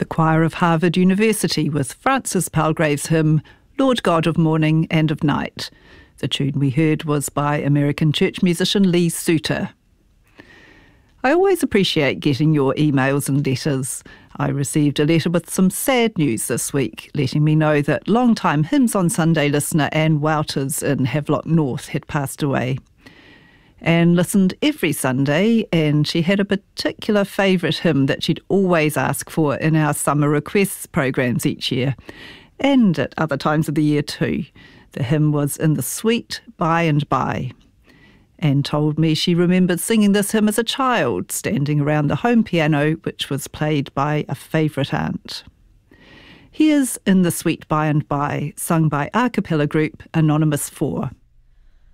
choir of Harvard University with Francis Palgrave's hymn, Lord God of Morning and of Night. The tune we heard was by American church musician Lee Suter. I always appreciate getting your emails and letters. I received a letter with some sad news this week, letting me know that long-time Hymns on Sunday listener Anne Wouters in Havelock North had passed away. Anne listened every Sunday, and she had a particular favourite hymn that she'd always ask for in our summer requests programs each year, and at other times of the year too. The hymn was In the Sweet By and By. Anne told me she remembered singing this hymn as a child, standing around the home piano, which was played by a favourite aunt. Here's In the Sweet By and By, sung by a cappella group Anonymous 4.